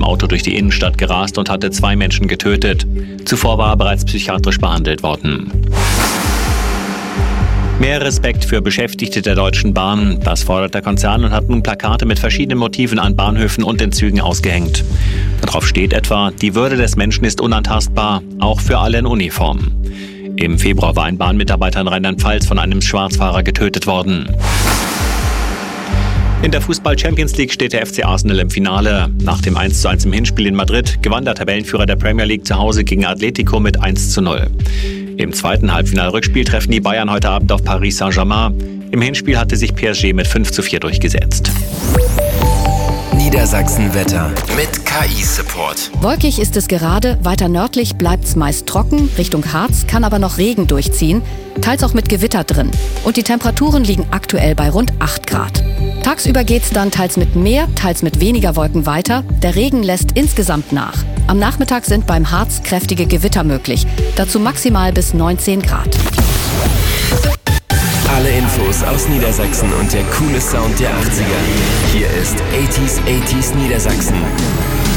Auto durch die Innenstadt gerast und hatte 2 Menschen getötet. Zuvor war er bereits psychiatrisch behandelt worden. Mehr Respekt für Beschäftigte der Deutschen Bahn. Das fordert der Konzern und hat nun Plakate mit verschiedenen Motiven an Bahnhöfen und in Zügen ausgehängt. Darauf steht etwa: Die Würde des Menschen ist unantastbar, auch für alle in Uniform. Im Februar war ein Bahnmitarbeiter in Rheinland-Pfalz von einem Schwarzfahrer getötet worden. In der Fußball-Champions League steht der FC Arsenal im Finale. Nach dem 1:1 im Hinspiel in Madrid gewann der Tabellenführer der Premier League zu Hause gegen Atletico mit 1:0. Im zweiten Halbfinal-Rückspiel treffen die Bayern heute Abend auf Paris Saint-Germain. Im Hinspiel hatte sich PSG mit 5:4 durchgesetzt. Niedersachsen-Wetter mit KI-Support. Wolkig ist es gerade, weiter nördlich bleibt es meist trocken, Richtung Harz kann aber noch Regen durchziehen, teils auch mit Gewitter drin. Und die Temperaturen liegen aktuell bei rund 8 Grad. Tagsüber geht's dann teils mit mehr, teils mit weniger Wolken weiter. Der Regen lässt insgesamt nach. Am Nachmittag sind beim Harz kräftige Gewitter möglich, dazu maximal bis 19 Grad. Alle Infos aus Niedersachsen und der coole Sound der 80er. Hier ist 80s Niedersachsen.